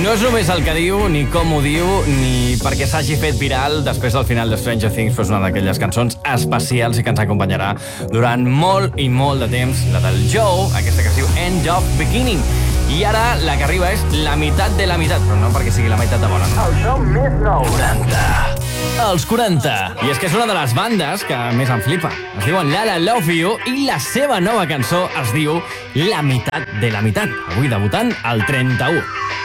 no és només el que diu, ni com ho diu, ni perquè s'hagi fet viral després del final de Stranger Things, però és una d'aquelles cançons especials i que ens acompanyarà durant molt i molt de temps, la del Joe, aquesta que es diu End of Beginning. I ara la que arriba és la meitat de la meitat, però no perquè sigui la meitat de bona. El som més nou. 40. Els 40. I és que és una de les bandes que més em flipa. Es diuen La La Love You i la seva nova cançó es diu La meitat de la meitat. Avui debutant al 31.